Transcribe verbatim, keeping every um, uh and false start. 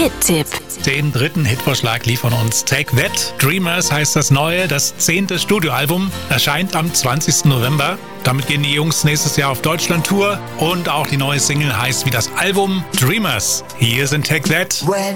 Hit-Tipp. Den dritten Hitvorschlag liefern uns Take That. Dreamers heißt das neue, das zehnte Studioalbum, erscheint am zwanzigsten November. Damit gehen die Jungs nächstes Jahr auf Deutschland-Tour und auch die neue Single heißt wie das Album Dreamers. Hier sind Take That.